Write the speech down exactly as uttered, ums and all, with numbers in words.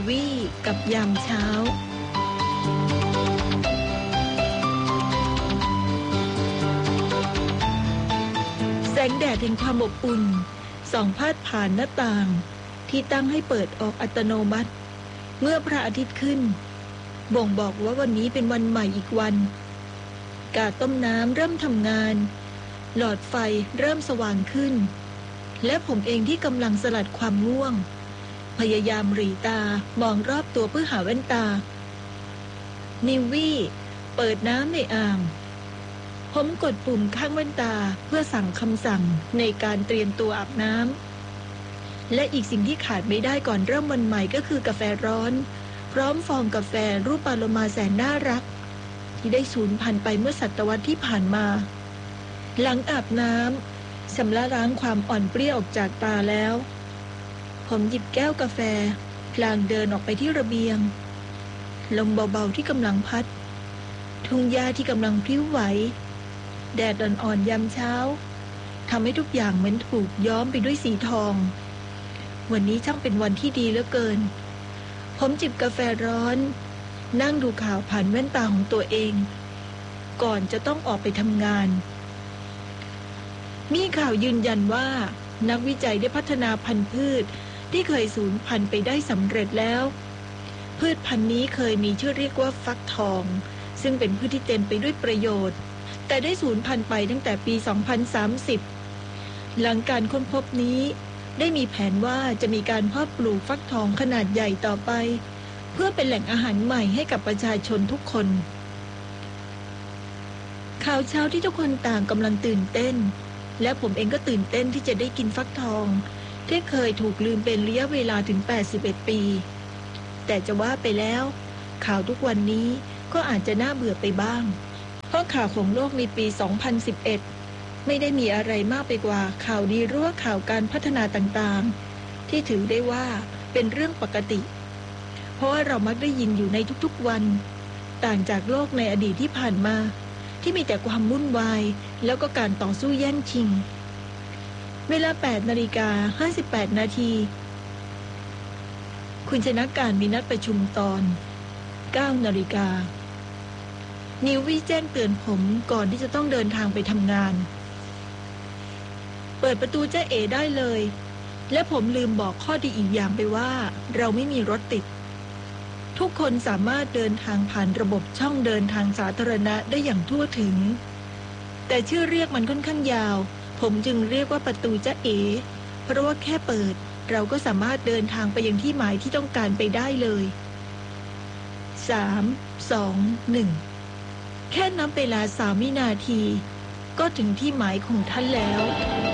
วี่กับยามเช้าแสงแดดแห่งความอบอุ่นส่องพาดผ่านหน้าต่างที่ตั้งให้เปิดออกอัตโนมัติเมื่อพระอาทิตย์ขึ้นบ่งบอกว่าวันนี้เป็นวันใหม่อีกวันกาต้มน้ำเริ่มทำงานหลอดไฟเริ่มสว่างขึ้นและผมเองที่กำลังสลัดความง่วงพยายามหรี่ตามองรอบตัวเพื่อหาแว่นตานิววี่เปิดน้ำในอ่างผมกดปุ่มข้างแว่นตาเพื่อสั่งคำสั่งในการเตรียมตัวอาบน้ำและอีกสิ่งที่ขาดไม่ได้ก่อนเริ่มวันใหม่ก็คือกาแฟร้อนพร้อมฟองกาแฟรูปปลาโลมาแสนน่ารักที่ได้สูญพันธุ์ไปเมื่อศตวรรษที่ผ่านมาหลังอาบน้ำชำระล้างความอ่อนเปรี้ยวออกจากตาแล้วผมหยิบแก้วกาแฟพลางเดินออกไปที่ระเบียงลมเบาๆที่กำลังพัดทุ่งหญ้าที่กำลังพลิ้วไหวแดดอ่อนๆยามเช้าทำให้ทุกอย่างเหมือนถูกย้อมไปด้วยสีทองวันนี้ช่างเป็นวันที่ดีเหลือเกินผมจิบกาแฟร้อนนั่งดูข่าวผ่านแว่นตาของตัวเองก่อนจะต้องออกไปทำงานมีข่าวยืนยันว่านักวิจัยได้พัฒนาพันธุ์พืชที่เคยสูญพันธุ์ไปได้สำเร็จแล้วพืชพันธุ์นี้เคยมีชื่อเรียกว่าฟักทองซึ่งเป็นพืชที่เต็มไปด้วยประโยชน์แต่ได้สูญพันธุ์ไปตั้งแต่ปีสองพันสามสิบหลังการค้นพบนี้ได้มีแผนว่าจะมีการเพาะปลูกฟักทองขนาดใหญ่ต่อไปเพื่อเป็นแหล่งอาหารใหม่ให้กับประชาชนทุกคนข่าวเช้าที่ทุกคนต่างกำลังตื่นเต้นและผมเองก็ตื่นเต้นที่จะได้กินฟักทองที่เคยถูกลืมเป็นระยะเวลาถึงแปดสิบเอ็ดปีแต่จะว่าไปแล้วข่าวทุกวันนี้ก็อาจจะน่าเบื่อไปบ้างเพราะข่าวของโลกในปีสองพันสิบเอ็ดไม่ได้มีอะไรมากไปกว่าข่าวดีหรือว่าข่าวการพัฒนาต่างๆที่ถือได้ว่าเป็นเรื่องปกติเพราะว่าเรามักได้ยินอยู่ในทุกๆวันต่างจากโลกในอดีตที่ผ่านมาที่มีแต่ความวุ่นวายแล้วก็การต่อสู้แย่งชิงเวลา แปดนาฬิกาห้าสิบแปดนาทีคุณชนะการมีนัดประชุมตอน เก้านาฬิกานิววี่แจ้งเตือนผมก่อนที่จะต้องเดินทางไปทำงานเปิดประตูจ้าเอ๋ได้เลยและผมลืมบอกข้อดีอีกอย่างไปว่าเราไม่มีรถติดทุกคนสามารถเดินทางผ่านระบบช่องเดินทางสาธารณะได้อย่างทั่วถึงแต่ชื่อเรียกมันค่อนข้างยาวผมจึงเรียกว่าประตูจ้าเอ๋เพราะว่าแค่เปิดเราก็สามารถเดินทางไปยังที่หมายที่ต้องการไปได้เลยสาม สอง หนึ่งแค่นับเวลาสามวินาทีก็ถึงที่หมายของท่านแล้ว